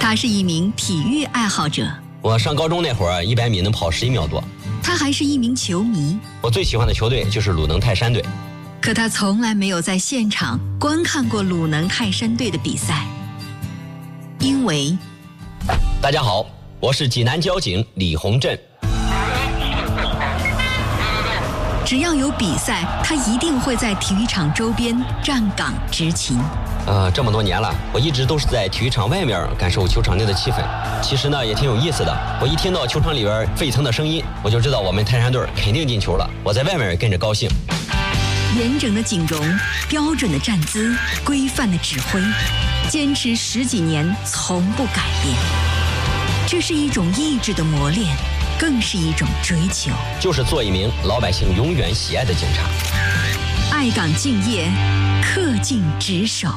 他是一名体育爱好者。 我上高中那会儿，100米能跑11秒多。 他还是一名球迷。 我最喜欢的球队就是鲁能泰山队。 可他从来没有在现场观看过鲁能泰山队的比赛，因为…… 大家好，我是济南交警李洪振。 只要有比赛，他一定会在体育场周边站岗执勤。 这么多年了，我一直都是在体育场外面感受球场内的气氛。其实呢，也挺有意思的。我一听到球场里边沸腾的声音，我就知道我们泰山队肯定进球了。我在外面也跟着高兴。 严整的警容，标准的站姿，规范的指挥，坚持10几年，从不改变。这是一种意志的磨练，更是一种追求。 就是做一名老百姓永远喜爱的警察。 爱岗敬业，恪尽职守。